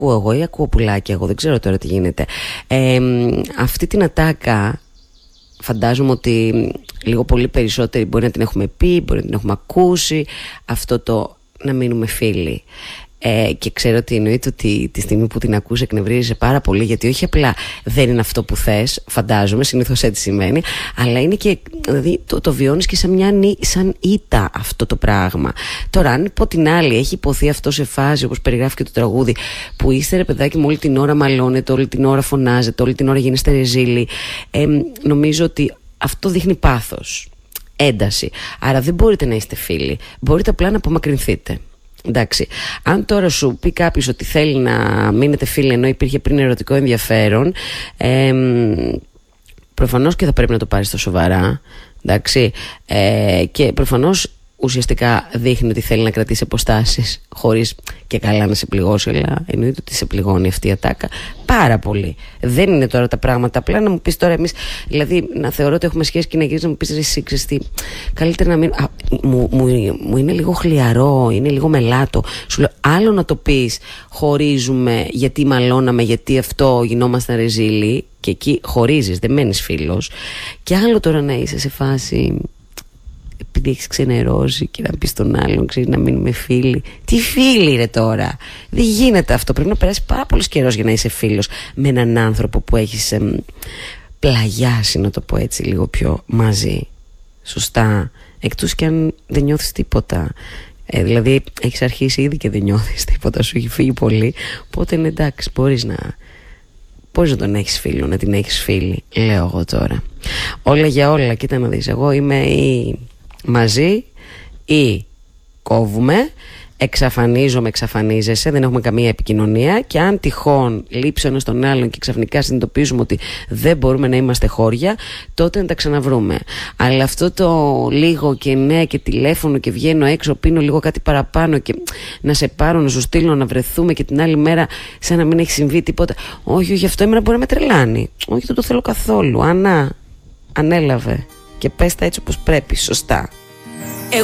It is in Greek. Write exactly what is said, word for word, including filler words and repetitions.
ακούω εγώ ή ακούω πουλάκια εγώ, δεν ξέρω τώρα τι γίνεται. ε, Αυτή την ατάκα φαντάζομαι ότι λίγο πολύ περισσότεροι μπορεί να την έχουμε πει, μπορεί να την έχουμε ακούσει. Αυτό το να μείνουμε φίλοι. Ε, και ξέρω ότι εννοείται ότι τη στιγμή που την ακούς εκνευρίζεσαι πάρα πολύ, γιατί όχι απλά δεν είναι αυτό που θες, φαντάζομαι, συνήθως έτσι σημαίνει, αλλά είναι και, δηλαδή το, το βιώνεις και σαν μια σαν ήττα αυτό το πράγμα. Τώρα αν από την άλλη έχει υποθεί αυτό σε φάση όπως περιγράφει και το τραγούδι, που είστε ρε παιδάκι μου όλη την ώρα μαλώνετε, όλη την ώρα φωνάζετε, όλη την ώρα γίνεστε ρεζίλοι, ε, νομίζω ότι αυτό δείχνει πάθος, ένταση. Άρα δεν μπορείτε να είστε φίλοι, μπορείτε απλά να απομακρυνθείτε. Εντάξει, αν τώρα σου πει κάποιος ότι θέλει να μείνετε φίλοι ενώ υπήρχε πριν ερωτικό ενδιαφέρον, ε, προφανώς και θα πρέπει να το πάρεις στα σοβαρά. Εντάξει, ε, και προφανώς ουσιαστικά δείχνει ότι θέλει να κρατήσει αποστάσεις, χωρίς και καλά να σε πληγώσει, αλλά εννοείται ότι σε πληγώνει αυτή η ατάκα πάρα πολύ. Δεν είναι τώρα τα πράγματα απλά να μου πεις τώρα εμείς, δηλαδή να θεωρώ ότι έχουμε σχέση και να γυρίζεις να μου πεις εσύ, ξέρεις τι, καλύτερα να μην. Α, μου, μου, μου είναι λίγο χλιαρό, είναι λίγο μελάτο. Σου λέω, άλλο να το πεις χωρίζουμε γιατί μαλώναμε, γιατί αυτό γινόμασταν ρεζίλοι, και εκεί χωρίζεις, δεν μένεις φίλος. Και άλλο τώρα να είσαι σε φάση, επειδή έχεις ξενερώσει και να πεις τον άλλον, ξέρεις, να μείνουμε φίλοι. Τι φίλοι ρε τώρα, δεν γίνεται αυτό. Πρέπει να περάσει πάρα πολύ καιρός για να είσαι φίλος με έναν άνθρωπο που έχεις εμ, πλαγιάσει, να το πω έτσι, λίγο πιο μαζί. Σωστά. Εκτός και αν δεν νιώθεις τίποτα, ε, δηλαδή έχεις αρχίσει ήδη και δεν νιώθεις τίποτα, σου έχει φύγει πολύ, οπότε είναι εντάξει, μπορείς να μπορείς να τον έχεις φίλο, να την έχεις φίλη, λέω εγώ τώρα. Όλα για όλα, κοίτα να δεις, εγώ είμαι η μαζί ή κόβουμε, εξαφανίζομαι, εξαφανίζεσαι, δεν έχουμε καμία επικοινωνία, και αν τυχόν λείψει ο ένας τον άλλον και ξαφνικά συνειδητοποιήσουμε ότι δεν μπορούμε να είμαστε χώρια, τότε να τα ξαναβρούμε. Αλλά αυτό το λίγο και ναι και τηλέφωνο και βγαίνω έξω, πίνω λίγο κάτι παραπάνω και να σε πάρω, να σου στείλω, να βρεθούμε και την άλλη μέρα σαν να μην έχει συμβεί τίποτα, όχι, όχι, αυτό εμένα μπορεί να με τρελάνει, όχι, δεν το θέλω καθόλου. Ανά, ανέλαβε και πες τα έτσι όπως πρέπει, σωστά.